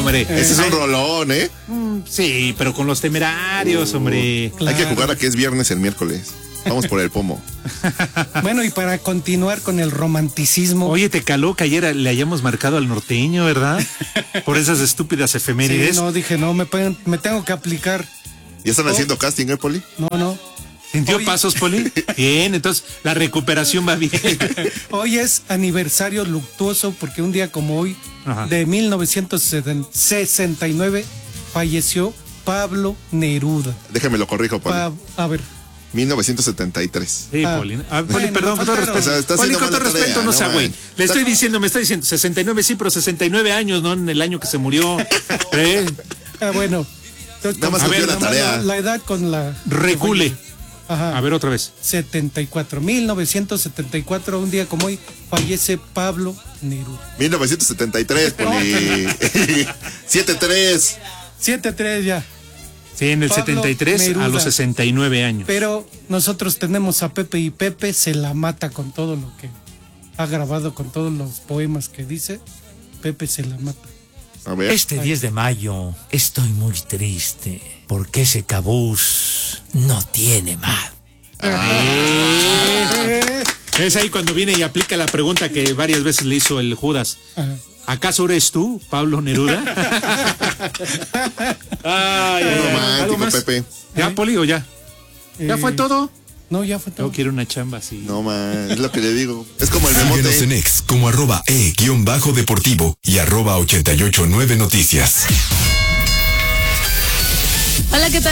hombre. Ese es un rolón, ¿eh? Sí, pero con los Temerarios, hombre. Claro. Hay que jugar a que es viernes el miércoles. Vamos por el pomo. Bueno, y para continuar con el romanticismo. Oye, te caló que ayer le hayamos marcado al norteño, ¿verdad? Por esas estúpidas efemérides. Sí, no, dije, no, me tengo que aplicar. ¿Ya están haciendo casting, Poli? No. ¿Sintió pasos, Poli? Bien, entonces la recuperación va bien. Hoy es aniversario luctuoso porque un día como hoy, de 1969, falleció Pablo Neruda. Déjame lo corrijo, Poli. A ver. 1973. Sí, Poli. Poli, perdón, con todo respeto. O sea, Poli, con todo respeto, no sea güey. Me está diciendo 69, sí, pero 69 años, ¿no? En el año que se murió. Bueno. Entonces, nada más a ver, la tarea. La edad con la... Recule. Ajá. A ver, otra vez. 1974, un día como hoy, fallece Pablo Neruda. 1973, Poli. 7-3 ya. Sí, en el Pablo 73 Neruda, a los 69 años. Pero nosotros tenemos a Pepe y Pepe se la mata con todo lo que ha grabado, con todos los poemas que dice. Pepe se la mata. A ver. Este 10 de mayo estoy muy triste porque ese cabús no tiene mar. Es ahí cuando viene y aplica la pregunta que varias veces le hizo el Judas. ¿Acaso eres tú, Pablo Neruda? Romántico, Pepe. ¿Ya, Poli, o ya? ¿Ya fue todo? No, ya fue todo. Yo quiero una chamba así. No, man, es lo que le digo. Es como el memote. Síguenos en X como @e_deportivo y @889noticias. Hola, ¿qué tal?